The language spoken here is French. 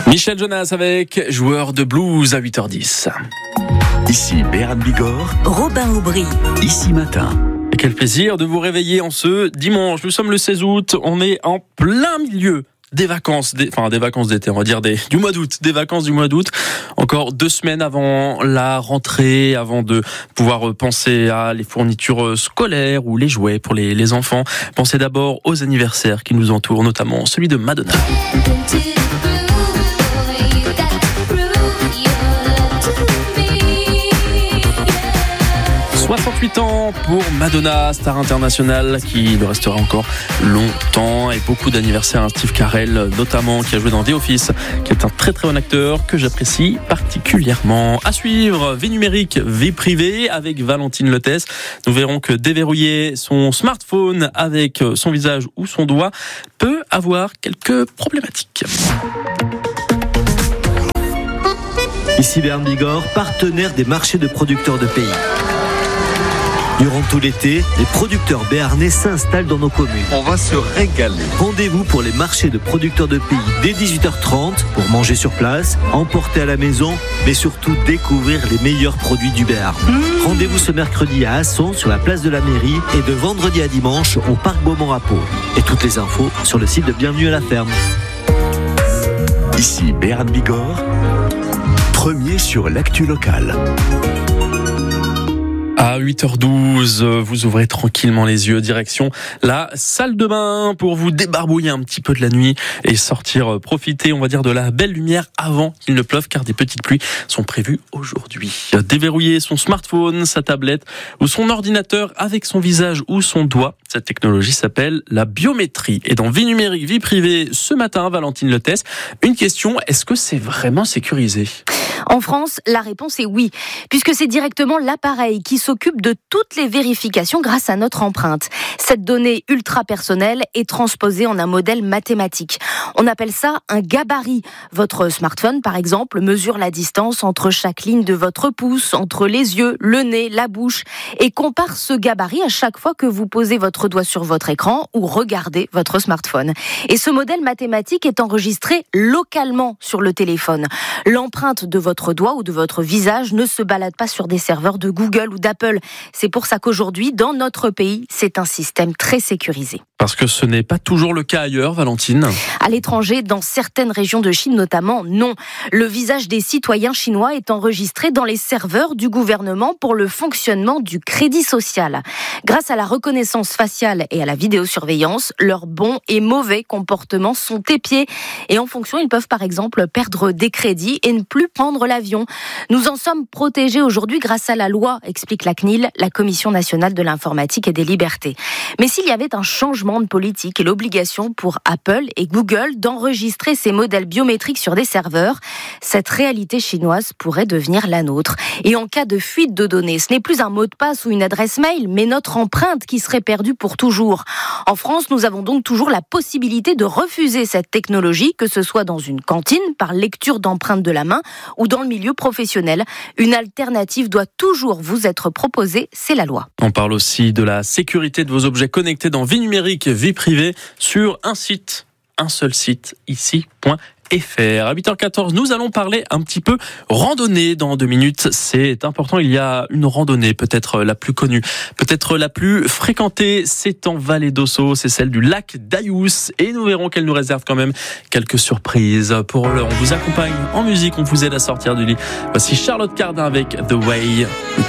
Michel Jonas avec joueur de blues à 8h10. Ici Béarn Bigorre, Robin Aubry. Ici Matin. Quel plaisir de vous réveiller en ce dimanche. Nous sommes le 16 août, on est en plein milieu des vacances, des vacances d'été, on va dire du mois d'août, des vacances du mois d'août. Encore 2 semaines avant la rentrée, avant de pouvoir penser à les fournitures scolaires ou les jouets pour les enfants. Pensez d'abord aux anniversaires qui nous entourent, notamment celui de Madonna. 68 ans pour Madonna, star internationale qui le restera encore longtemps, et beaucoup d'anniversaires à Steve Carell notamment, qui a joué dans The Office, qui est un très très bon acteur que j'apprécie particulièrement. À suivre, vie numérique, vie privée avec Valentine Lotès. Nous verrons que déverrouiller son smartphone avec son visage ou son doigt peut avoir quelques problématiques. Ici Béarn Bigorre, partenaire des marchés de producteurs de pays. Durant tout l'été, les producteurs béarnais s'installent dans nos communes. On va se régaler. Rendez-vous pour les marchés de producteurs de pays dès 18h30 pour manger sur place, emporter à la maison, mais surtout découvrir les meilleurs produits du Béarn. Rendez-vous ce mercredi à Asson sur la place de la mairie et de vendredi à dimanche au parc Beaumont-Rapot. Et toutes les infos sur le site de Bienvenue à la ferme. Ici Béarn Bigorre, premier sur l'actu locale. À 8h12, vous ouvrez tranquillement les yeux, direction la salle de bain pour vous débarbouiller un petit peu de la nuit et sortir profiter, on va dire, de la belle lumière avant qu'il ne pleuve, car des petites pluies sont prévues aujourd'hui. Déverrouiller son smartphone, sa tablette ou son ordinateur avec son visage ou son doigt, cette technologie s'appelle la biométrie. Et dans Vie numérique, vie privée, ce matin, Valentine Lotès, une question, est-ce que c'est vraiment sécurisé ? En France, la réponse est oui, puisque c'est directement l'appareil qui s'occupe de toutes les vérifications grâce à notre empreinte. Cette donnée ultra personnelle est transposée en un modèle mathématique. On appelle ça un gabarit. Votre smartphone, par exemple, mesure la distance entre chaque ligne de votre pouce, entre les yeux, le nez, la bouche, et compare ce gabarit à chaque fois que vous posez votre doigt sur votre écran ou regardez votre smartphone. Et ce modèle mathématique est enregistré localement sur le téléphone. L'empreinte de votre doigt ou de votre visage ne se balade pas sur des serveurs de Google ou d'Apple. C'est pour ça qu'aujourd'hui, dans notre pays, c'est un système très sécurisé. Parce que ce n'est pas toujours le cas ailleurs, Valentine. À l'étranger, dans certaines régions de Chine notamment, non. Le visage des citoyens chinois est enregistré dans les serveurs du gouvernement pour le fonctionnement du crédit social. Grâce à la reconnaissance faciale et à la vidéosurveillance, leurs bons et mauvais comportements sont épiés. Et en fonction, ils peuvent par exemple perdre des crédits et ne plus prendre l'avion. Nous en sommes protégés aujourd'hui grâce à la loi, explique la CNIL, la Commission nationale de l'informatique et des libertés. Mais s'il y avait un changement de politique et l'obligation pour Apple et Google d'enregistrer ces modèles biométriques sur des serveurs, cette réalité chinoise pourrait devenir la nôtre. Et en cas de fuite de données, ce n'est plus un mot de passe ou une adresse mail, mais notre empreinte qui serait perdue pour toujours. En France, nous avons donc toujours la possibilité de refuser cette technologie, que ce soit dans une cantine, par lecture d'empreintes de la main, ou dans le milieu professionnel. Une alternative doit toujours vous être proposée, c'est la loi. On parle aussi de la sécurité de vos objets connectés dans Vie numérique, vie privée, sur un seul site, ici.fr. À 8h14, nous allons parler un petit peu randonnée dans 2 minutes. C'est important, il y a une randonnée, peut-être la plus connue, peut-être la plus fréquentée, c'est en Vallée d'Ossau, c'est celle du lac d'Aïous, et nous verrons qu'elle nous réserve quand même quelques surprises. Pour l'heure, on vous accompagne en musique, on vous aide à sortir du lit. Voici Charlotte Cardin avec The Way.